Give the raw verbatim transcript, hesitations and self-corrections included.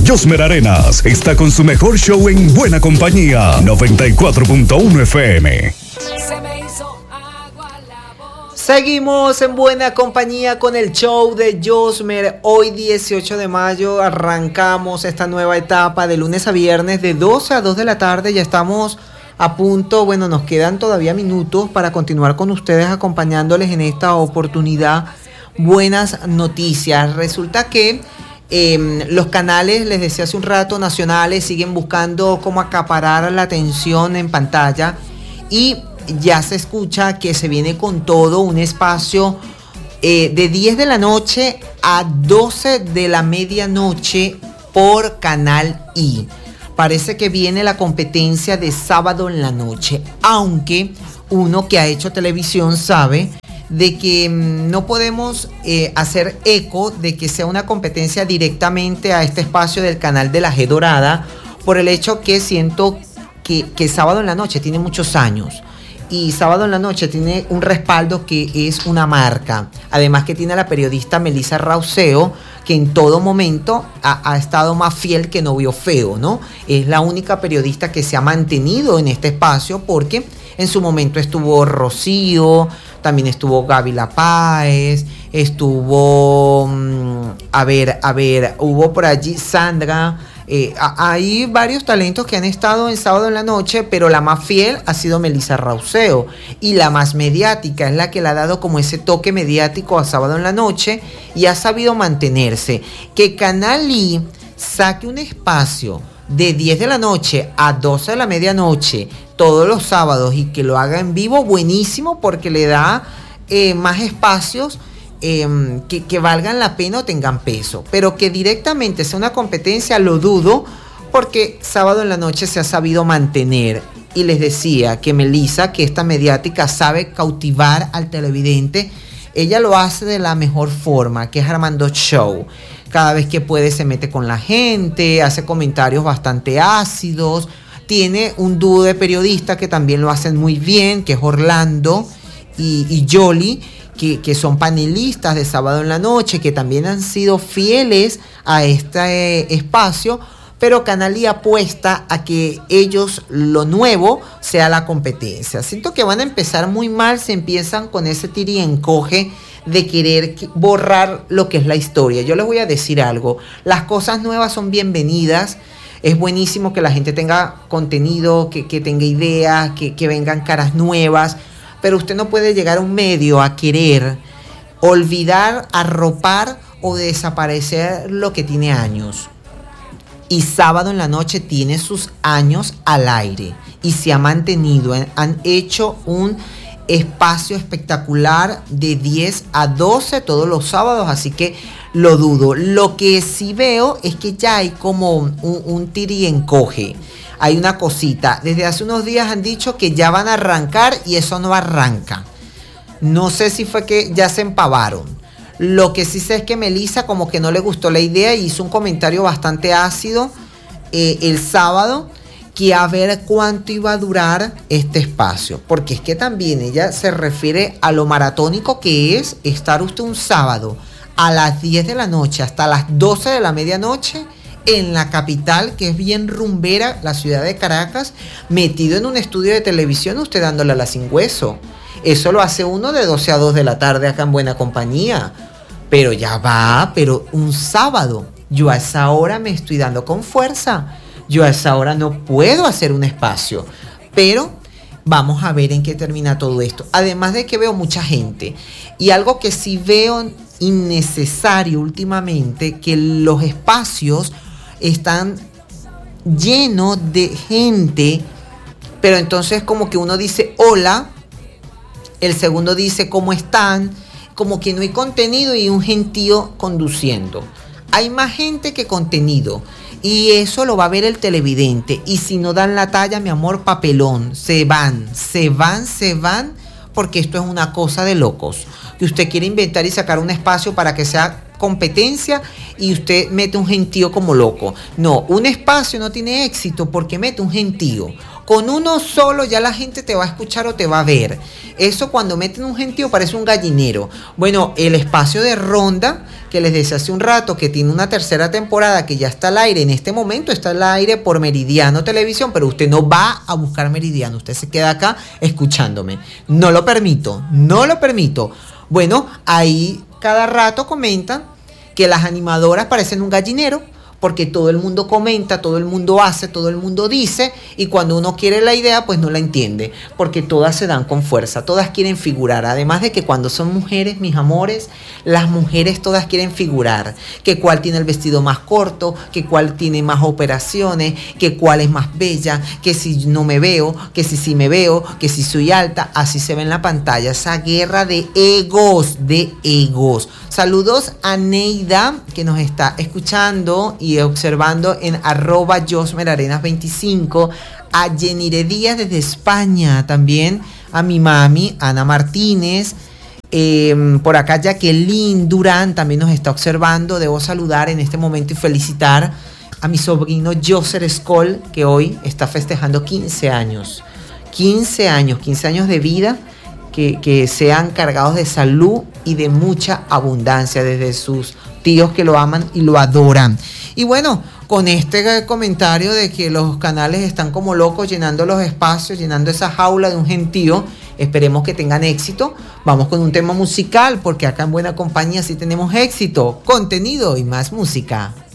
Josmer Arenas está con su mejor show en buena compañía. noventa y cuatro punto uno F M. Seguimos en buena compañía con el show de Josmer. Hoy dieciocho de mayo arrancamos esta nueva etapa de lunes a viernes de doce a dos de la tarde. Ya estamos a punto, bueno, nos quedan todavía minutos para continuar con ustedes acompañándoles en esta oportunidad. Buenas noticias. Resulta que eh, los canales, les decía hace un rato, nacionales, siguen buscando cómo acaparar la atención en pantalla y ya se escucha que se viene con todo un espacio eh, de diez de la noche a doce de la medianoche por Canal I. Parece que viene la competencia de sábado en la noche, aunque uno que ha hecho televisión sabe de que mmm, no podemos eh, hacer eco de que sea una competencia directamente a este espacio del canal de la G Dorada, por el hecho que siento que, que sábado en la noche tiene muchos años. Y sábado en la noche tiene un respaldo que es una marca. Además que tiene a la periodista Melissa Rauseo, que en todo momento ha, ha estado más fiel que novio feo, ¿no? Es la única periodista que se ha mantenido en este espacio porque en su momento estuvo Rocío, también estuvo Gaby La Páez, estuvo, a ver, a ver, hubo por allí Sandra. Eh, hay varios talentos que han estado en sábado en la noche, pero la más fiel ha sido Melissa Rauseo y la más mediática es la que le ha dado como ese toque mediático a sábado en la noche y ha sabido mantenerse. Que Canal I saque un espacio de diez de la noche a doce de la medianoche todos los sábados y que lo haga en vivo, buenísimo, porque le da eh, más espacios Eh, que, que valgan la pena o tengan peso, pero que directamente sea una competencia lo dudo, porque sábado en la noche se ha sabido mantener. Y les decía que Melissa, que esta mediática sabe cautivar al televidente, ella lo hace de la mejor forma, que es armando show. Cada vez que puede se mete con la gente, hace comentarios bastante ácidos, tiene un dúo de periodistas que también lo hacen muy bien, que es Orlando y, y Yoli, Que, que son panelistas de sábado en la noche, que también han sido fieles a este eh, espacio, pero Canal I apuesta a que ellos, lo nuevo, sea la competencia. Siento que van a empezar muy mal si empiezan con ese tira y encoge de querer borrar lo que es la historia. Yo les voy a decir algo, las cosas nuevas son bienvenidas. Es buenísimo que la gente tenga contenido, que, que tenga ideas, que, que vengan caras nuevas, pero usted no puede llegar a un medio a querer olvidar, arropar o desaparecer lo que tiene años. Y sábado en la noche tiene sus años al aire y se ha mantenido. Han hecho un espacio espectacular de diez a doce todos los sábados, así que lo dudo. Lo que sí veo es que ya hay como un, un tira y encoge. Hay una cosita, desde hace unos días han dicho que ya van a arrancar y eso no arranca. No sé si fue que ya se empavaron. Lo que sí sé es que Melissa como que no le gustó la idea y hizo un comentario bastante ácido eh, el sábado, que a ver cuánto iba a durar este espacio. Porque es que también ella se refiere a lo maratónico que es estar usted un sábado a las diez de la noche hasta las doce de la medianoche en la capital, que es bien rumbera, la ciudad de Caracas, metido en un estudio de televisión, usted dándole a la sin hueso. Eso lo hace uno de doce a dos de la tarde acá en buena compañía. Pero ya va, pero un sábado. Yo a esa hora me estoy dando con fuerza. Yo a esa hora no puedo hacer un espacio. Pero vamos a ver en qué termina todo esto. Además de que veo mucha gente. Y algo que sí veo innecesario últimamente, que los espacios están llenos de gente, pero entonces como que uno dice hola, el segundo dice cómo están, como que no hay contenido y un gentío conduciendo. Hay más gente que contenido y eso lo va a ver el televidente, y si no dan la talla, mi amor, papelón, se van, se van, se van, porque esto es una cosa de locos, que usted quiere inventar y sacar un espacio para que sea competencia y usted mete un gentío como loco. No, un espacio no tiene éxito porque mete un gentío. Con uno solo ya la gente te va a escuchar o te va a ver. Eso cuando meten un gentío parece un gallinero. Bueno, el espacio de Ronda, que les decía hace un rato, que tiene una tercera temporada que ya está al aire, en este momento está al aire por Meridiano Televisión, pero usted no va a buscar Meridiano, usted se queda acá escuchándome. No lo permito, no lo permito. Bueno, ahí cada rato comentan que las animadoras parecen un gallinero, porque todo el mundo comenta, todo el mundo hace, todo el mundo dice, y cuando uno quiere la idea, pues no la entiende, porque todas se dan con fuerza, todas quieren figurar, además de que cuando son mujeres, mis amores, las mujeres todas quieren figurar, que cuál tiene el vestido más corto, que cuál tiene más operaciones, que cuál es más bella, que si no me veo, que si sí me veo, que si soy alta, así se ve en la pantalla, esa guerra de egos, de egos. Saludos a Neida, que nos está escuchando y observando en arroba josmerarenas veinticinco, a Jenire Díaz desde España, también a mi mami, Ana Martínez, eh, por acá Jacqueline Durán también nos está observando. Debo saludar en este momento y felicitar a mi sobrino Joser Skoll, que hoy está festejando quince años, quince años, quince años de vida, que, que sean cargados de salud y de mucha abundancia desde sus tíos que lo aman y lo adoran. Y bueno, con este comentario de que los canales están como locos llenando los espacios, llenando esa jaula de un gentío, esperemos que tengan éxito. Vamos con un tema musical, porque acá en Buena Compañía sí tenemos éxito, contenido y más música.